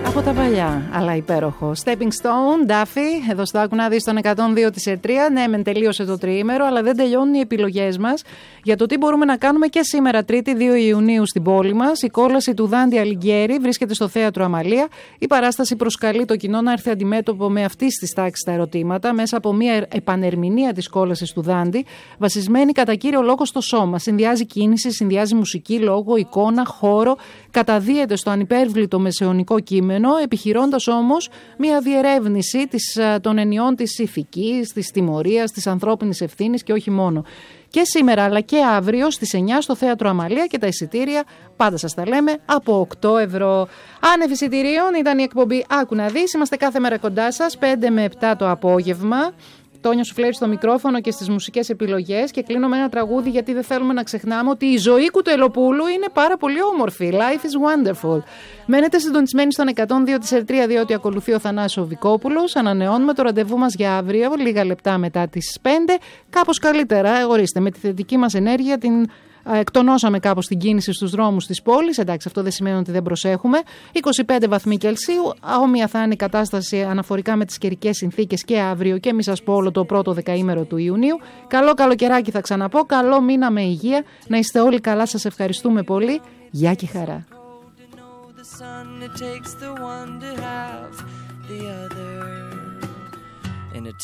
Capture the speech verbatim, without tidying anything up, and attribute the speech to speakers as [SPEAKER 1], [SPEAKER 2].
[SPEAKER 1] Από τα παλιά, αλλά υπέροχο. Stepping Stone, Duffy, εδώ στο Άκου δεις στον εκατόν δύο της Ερτρία. Ναι, μεν τελείωσε το τριήμερο, αλλά δεν τελειώνουν οι επιλογές μας για το τι μπορούμε να κάνουμε και σήμερα, Τρίτη, δύο Ιουνίου, στην πόλη μας. Η κόλαση του Δάντη Αλιγκιέρη βρίσκεται στο Θέατρο Αμαλία. Η παράσταση προσκαλεί το κοινό να έρθει αντιμέτωπο με αυτή τη τάξη τα ερωτήματα μέσα από μια επανερμηνεία της κόλασης του Δάντη, βασισμένη κατά κύριο λόγο στο σώμα. Συνδυάζει κίνηση, συνδυάζει μουσική, λόγο, εικόνα, χώρο, καταδύεται στο ανυπέρβλητο μεσαιωνικό κείμενο, επιχειρώντας όμως μια διερεύνηση της, των ενιών της ηθικής, της τιμωρίας, της ανθρώπινης ευθύνης και όχι μόνο. Και σήμερα αλλά και αύριο στις εννιά στο Θέατρο Αμαλία, και τα εισιτήρια πάντα σας τα λέμε από οκτώ ευρώ. Άνευ εισιτηρίων ήταν η εκπομπή Άκου να δεις. Είμαστε κάθε μέρα κοντά σας, πέντε με επτά το απόγευμα. Τόνιο Σουφλέρη στο μικρόφωνο και στις μουσικές επιλογές, και κλείνω με ένα τραγούδι γιατί δεν θέλουμε να ξεχνάμε ότι η ζωή του Ελοπούλου είναι πάρα πολύ όμορφη. Life is wonderful. Μένετε συντονισμένοι στον εκατόν δύο της Ερτρία, διότι ακολουθεί ο Θανάσης Βικόπουλος. Ανανεώνουμε το ραντεβού μας για αύριο, λίγα λεπτά μετά τις πέντε. Κάπως καλύτερα, ορίστε, με τη θετική μας ενέργεια την εκτονώσαμε κάπως την κίνηση στους δρόμους της πόλης. Εντάξει, αυτό δεν σημαίνει ότι δεν προσέχουμε. είκοσι πέντε βαθμοί Κελσίου. Όμοια θα είναι η κατάσταση αναφορικά με τις καιρικές συνθήκες και αύριο, και μη σας πω όλο το πρώτο δεκαήμερο του Ιουνίου. Καλό καλοκαιράκι θα ξαναπώ. Καλό μήνα με υγεία. Να είστε όλοι καλά. Σας ευχαριστούμε πολύ. Γεια και χαρά.